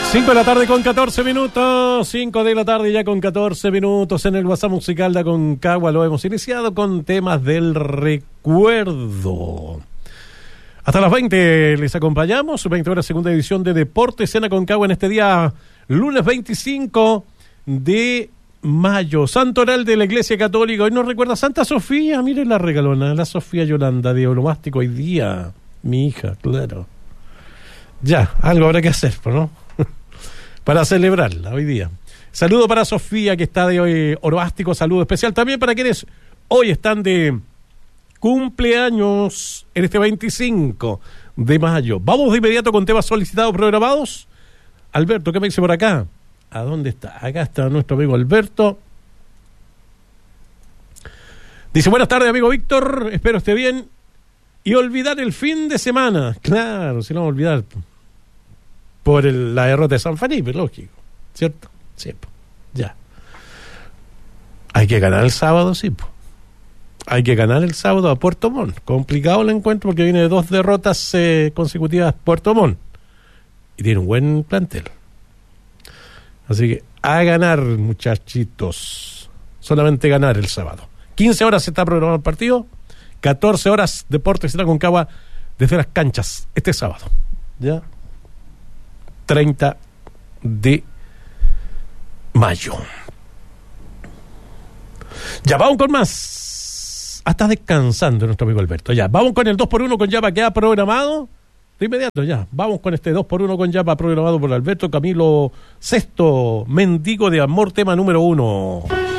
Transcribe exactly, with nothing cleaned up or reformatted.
cinco de la tarde con catorce minutos, cinco de la tarde ya con catorce minutos en el WhatsApp musical de Aconcagua. Lo hemos iniciado con temas del recuerdo. Hasta las veinte les acompañamos, veinte horas, segunda edición de Deportes en Aconcagua en este día, lunes veinticinco de mayo. Santoral de la Iglesia Católica. Hoy nos recuerda Santa Sofía, miren la regalona, la Sofía Yolanda de Olomástico hoy día. Mi hija, claro. Ya, algo habrá que hacer, ¿no? Para celebrarla hoy día. Saludo para Sofía, que está de hoy Oroástico. Saludo especial también para quienes hoy están de cumpleaños en este veinticinco de mayo. Vamos de inmediato con temas solicitados, programados. Alberto, ¿qué me dice por acá? ¿A dónde está? Acá está nuestro amigo Alberto. Dice, buenas tardes, amigo Víctor. Espero esté bien. Y olvidar el fin de semana. Claro, si no vamos a olvidar por el, la derrota de San Felipe, lógico, ¿cierto? Sí, po. Ya. Hay que ganar el sábado, sí, po. Hay que ganar el sábado a Puerto Montt. Complicado el encuentro porque viene de dos derrotas eh, consecutivas Puerto Montt. Y tiene un buen plantel. Así que a ganar, muchachitos. Solamente ganar el sábado. quince horas está programado el partido. catorce horas Deportes en Aconcagua desde las canchas este sábado. Ya. treinta de mayo. Ya, vamos con más. Ah, está descansando nuestro amigo Alberto. Ya, vamos con el dos por uno con Yapa que ha programado. De inmediato, ya. Vamos con este dos por uno con Yapa programado por Alberto Camilo Sexto. Mendigo de amor, tema número uno.